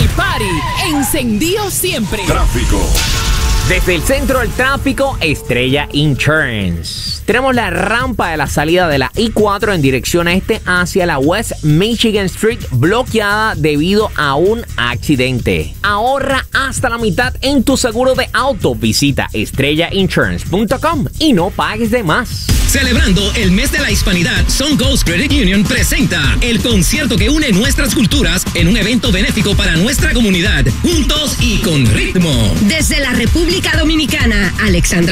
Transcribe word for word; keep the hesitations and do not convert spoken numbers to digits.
party encendido siempre. Tráfico. Desde el centro del tráfico, Estrella Insurance. Tenemos la rampa de la salida de la I cuatro en dirección este hacia la West Michigan Street bloqueada debido a un accidente. Ahorra hasta la mitad en tu seguro de auto. Visita estrella insurance punto com y no pagues de más. Celebrando el mes de la hispanidad, Sun Coast Credit Union presenta el concierto que une nuestras culturas en un evento benéfico para nuestra comunidad, juntos y con ritmo. Desde la República Dominicana, Alexandra